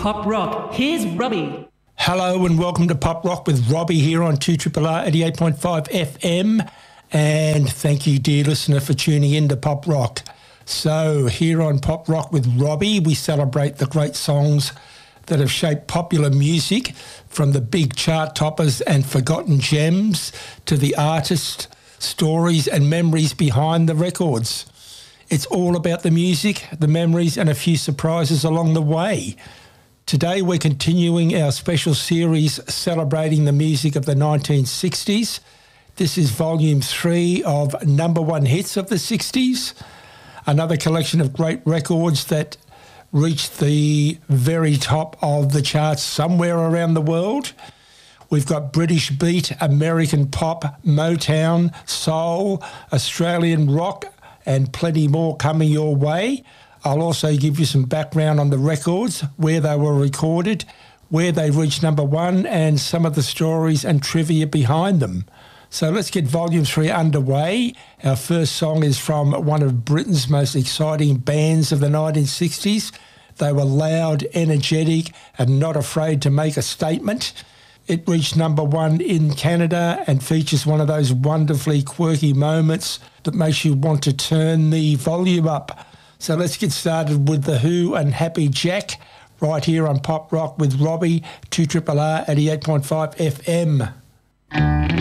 Pop Rock. Here's Robbie. Hello and welcome to Pop Rock with Robbie here on 2RRR 88.5 FM. And thank you, dear listener, for tuning in to Pop Rock. So here on Pop Rock with Robbie, we celebrate the great songs that have shaped popular music, from the big chart toppers and forgotten gems to the artists, stories and memories behind the records. It's all about the music, the memories and a few surprises along the way. Today we're continuing our special series celebrating the music of the 1960s. This is volume 3 of number one hits of the 60s, another collection of great records that reached the very top of the charts somewhere around the world. We've got British beat, American pop, Motown, soul, Australian rock, and plenty more coming your way. I'll also give you some background on the records, where they were recorded, where they reached number one, and some of the stories and trivia behind them. So let's get Volume 3 underway. Our first song is from one of Britain's most exciting bands of the 1960s. They were loud, energetic, and not afraid to make a statement. It reached number one in Canada and features one of those wonderfully quirky moments that makes you want to turn the volume up. So let's get started with The Who and Happy Jack right here on Pop Rock with Robbie, 2RRR 88.5 FM.